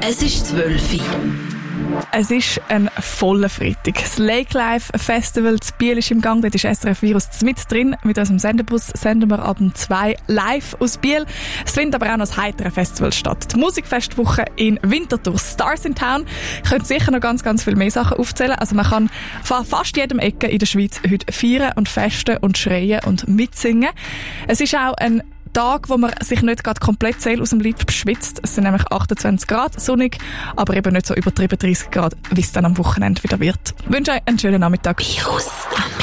Es ist 12 Uhr. Es ist ein voller Freitag. Das Lake Life Festival zu Biel ist im Gang. Dort ist SRF Virus mit drin. Mit unserem Sendebus senden wir ab 2 live aus Biel. Es findet aber auch noch das heitere Festival statt. Die Musikfestwoche in Winterthur, Stars in Town. Ich könnte sicher noch ganz viel mehr Sachen aufzählen. Also man kann von fast jedem Ecke in der Schweiz heute feiern und festen und schreien und mitsingen. Es ist auch ein Tag, wo man sich nicht gerade komplett Seele aus dem Leib beschwitzt. Es sind nämlich 28 Grad, sonnig, aber eben nicht so übertrieben 30 Grad, wie es dann am Wochenende wieder wird. Ich wünsche euch einen schönen Nachmittag. Virus am